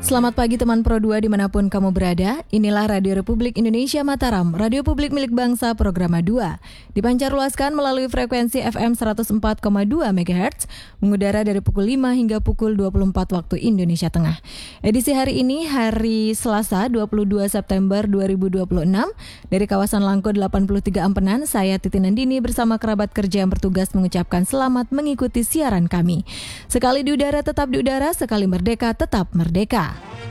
Selamat pagi teman Pro 2 dimanapun kamu berada. Inilah Radio Republik Indonesia Mataram, radio publik milik bangsa Programa 2. Dipancar luaskan melalui frekuensi FM 104,2 MHz, mengudara dari pukul 5 hingga pukul 24 waktu Indonesia Tengah. Edisi hari ini hari Selasa 22 September 2026 dari kawasan Langko 83 Ampenan, saya Titi Nandini bersama kerabat kerja yang bertugas mengucapkan selamat mengikuti siaran kami. Sekali di udara tetap di udara, sekali merdeka tetap merdeka.